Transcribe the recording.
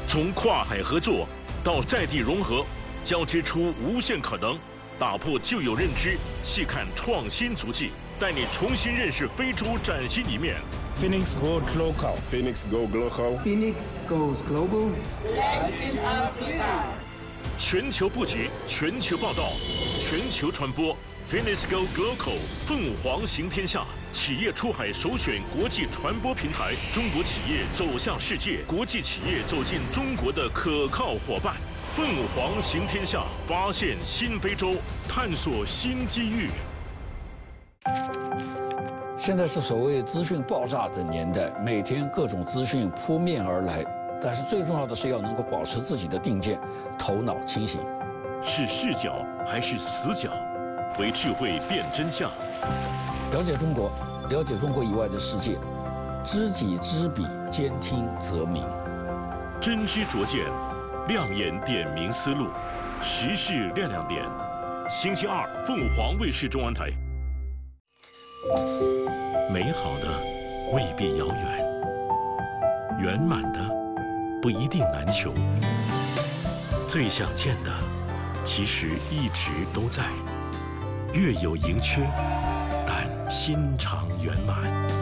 从跨海合作到在地融合，交织出无限可能，打破旧有认知，细看创新足迹，带你重新认识非洲崭新一面。 Phoenix Goes Local. Phoenix Go Global. Phoenix Goes Global. Latin Africa. 全球布局，全球报道，全球传播。Phoenix Go Global， 凤凰行天下，企业出海首选国际传播平台，中国企业走向世界，国际企业走进中国的可靠伙伴。凤凰行天下，发现新非洲，探索新机遇。 现在是所谓资讯爆炸的年代，每天各种资讯扑面而来，但是最重要的是要能够保持自己的定见，头脑清醒。 是视角还是死角？为智慧辨真相。 了解中国，了解中国以外的世界，知己知彼，兼听则明。 真知灼见，亮眼点明思路，时事亮亮点。星期二，凤凰卫视中文台。美好的未必遥远，圆满的不一定难求，最想见的其实一直都在，月有盈缺，但心常圆满。